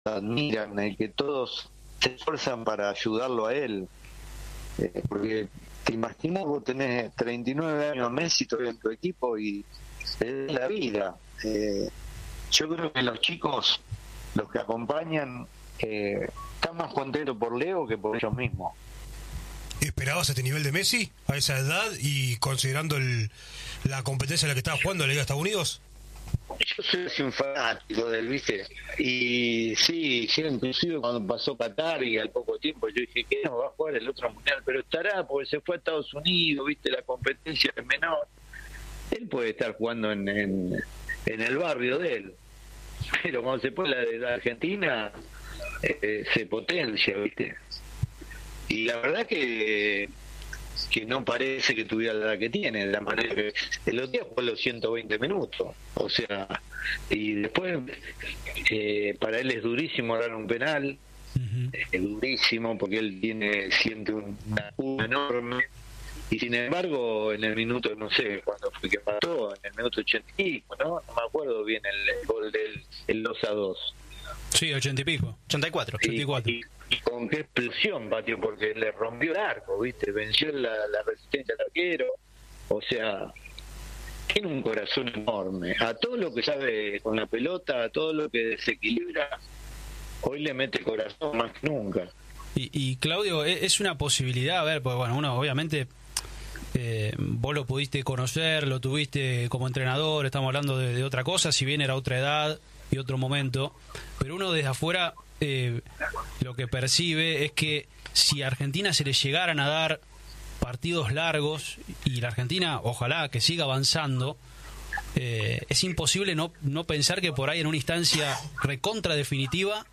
admiran, en el que todos se esfuerzan para ayudarlo a él. Porque te imaginas, vos tenés 39 años Messi todavía en tu equipo y es la vida. Yo creo que los chicos, los que acompañan, están más contentos por Leo que por ellos mismos. ¿Esperabas este nivel de Messi a esa edad y considerando la competencia en la que estaba jugando la Liga de Estados Unidos? Yo soy un fanático del, ¿viste? Y sí, inclusive cuando pasó Qatar y al poco tiempo yo dije que no va a jugar el otro mundial, pero estará porque se fue a Estados Unidos, ¿viste? La competencia es menor. Él puede estar jugando en el barrio de él, pero cuando se pone la de la Argentina se potencia, ¿viste? Y la verdad que no parece que tuviera la edad que tiene, de la manera que el otro día jugó los 120 minutos, o sea, y después para él es durísimo dar un penal, es durísimo porque él siente una curva enorme, y sin embargo en el minuto, no sé cuándo fue que pasó, en el minuto 80 y pico, ¿no? No me acuerdo bien el gol del el 2-2. Sí, 80 y pico, 84. Y con qué explosión batió, porque le rompió el arco, ¿viste? Venció la resistencia del arquero. O sea, tiene un corazón enorme. A todo lo que sabe con la pelota, a todo lo que desequilibra, hoy le mete corazón más que nunca. Y Claudio, es una posibilidad, a ver, pues bueno, uno obviamente... vos lo pudiste conocer, lo tuviste como entrenador, estamos hablando de otra cosa, si bien era otra edad y otro momento, pero uno desde afuera lo que percibe es que si a Argentina se le llegaran a dar partidos largos y la Argentina ojalá que siga avanzando, es imposible no pensar que por ahí en una instancia recontra definitiva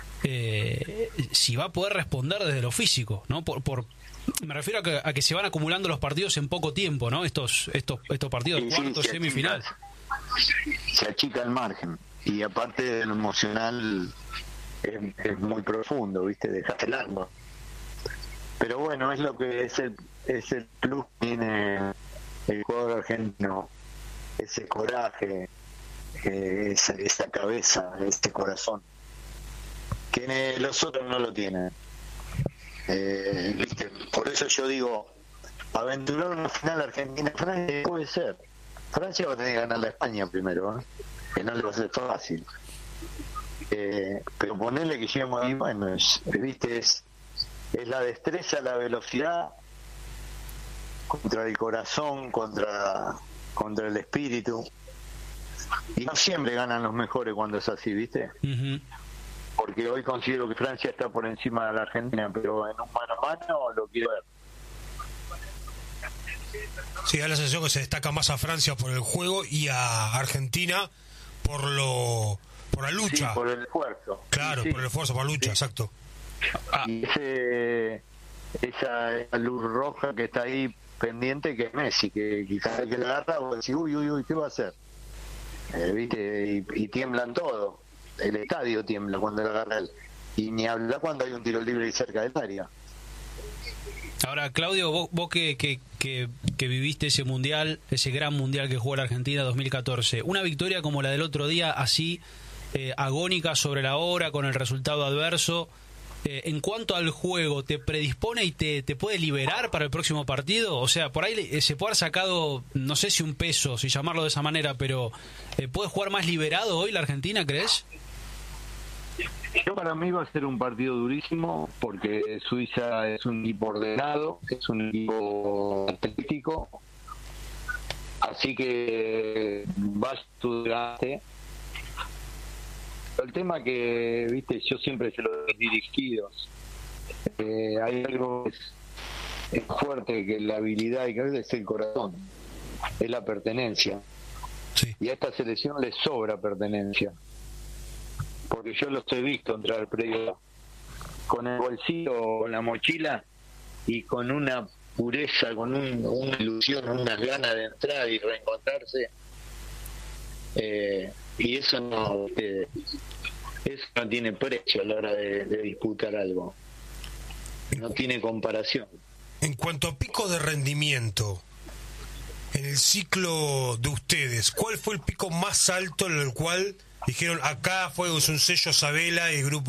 si va a poder responder desde lo físico, ¿no? Me refiero a que se van acumulando los partidos en poco tiempo, ¿no? Estos partidos, cuartos, semifinal. Se achica el margen. Y aparte de lo emocional es muy profundo, ¿viste? Dejaste el alma. Pero bueno, es lo que es el plus que tiene el jugador argentino, ese coraje, esa cabeza, ese corazón, que los otros no lo tienen. ¿Viste? Por eso yo digo, aventurar una final Argentina-Francia puede ser. Francia va a tener que ganar a España primero, que no le va a ser fácil. Pero ponerle que lleguemos ahí, bueno, ¿viste? Es la destreza, la velocidad contra el corazón, contra el espíritu. Y no siempre ganan los mejores cuando es así, ¿viste? Uh-huh. Porque hoy considero que Francia está por encima de la Argentina, pero en un mano a mano lo quiero ver. Sí, da la sensación que se destaca más a Francia por el juego y a Argentina por la lucha. Sí, por el esfuerzo. Claro, sí, por el esfuerzo, por la lucha, sí. Exacto. Y esa luz roja que está ahí pendiente, que es Messi, que quizás que la agarra vos decís, uy, ¿qué va a hacer? ¿Viste? Y tiemblan todo. El estadio tiembla cuando la agarra él. Y ni habla cuando hay un tiro libre ahí cerca del área. Ahora, Claudio, vos que viviste ese mundial, ese gran mundial que jugó la Argentina 2014, una victoria como la del otro día, así agónica sobre la hora, con el resultado adverso, en cuanto al juego, ¿te predispone y te puede liberar para el próximo partido? O sea, por ahí se puede haber sacado, no sé si un peso, si llamarlo de esa manera, pero ¿puede jugar más liberado hoy la Argentina, crees? Yo para mí va a ser un partido durísimo porque Suiza es un equipo ordenado, es un equipo atlético, así que va a estudiar. El tema que, viste, yo siempre se lo he dirigido, hay algo que es fuerte, que la habilidad y que a veces es el corazón, es la pertenencia. Sí. Y a esta selección le sobra pertenencia. Porque yo los he visto entrar al predio con el bolsillo, con la mochila y con una pureza, con una ilusión, unas ganas de entrar y reencontrarse. Y eso no tiene precio a la hora de disputar algo. No tiene comparación. En cuanto a pico de rendimiento, en el ciclo de ustedes, ¿cuál fue el pico más alto en el cual Dijeron, acá fue un sello Sabela y el grupo